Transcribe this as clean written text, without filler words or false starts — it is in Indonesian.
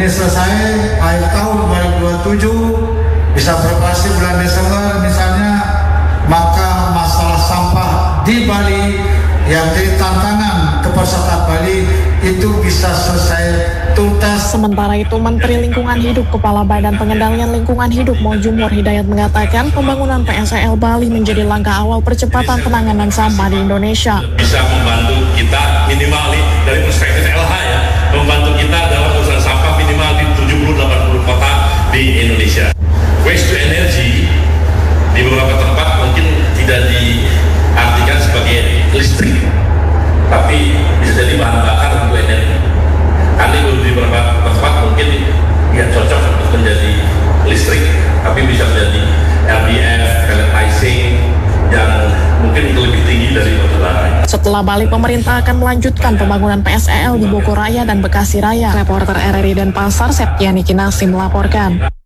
selesai akhir tahun 2027, bisa beroperasi bulan Desember misalnya, maka masalah sampah di Bali yang jadi tantangan kepesertaan Bali itu bisa selesai tuntas. Sementara itu, Menteri Lingkungan Hidup Kepala Badan Pengendalian Lingkungan Hidup Mojumur Hidayat mengatakan pembangunan PSEL Bali menjadi langkah awal percepatan penanganan sampah di Indonesia. Bisa membantu kita minimal nih dari perspektif LH ya, membantu kita dalam urusan sampah minimal di 70-80 kota di Indonesia. Waste to energy di beberapa tempat mungkin tidak diartikan sebagai listrik, tapi bisa jadi bahan bakar untuk energi. Nanti kalau di beberapa tempat mungkin ya cocok untuk menjadi listrik, tapi bisa menjadi LDF, pelletizing yang mungkin lebih tinggi dari batubara. Setelah Bali, pemerintah akan melanjutkan pembangunan PSEL di Bogor Raya dan Bekasi Raya. Reporter RRI Denpasar, Septiani Kinasi melaporkan.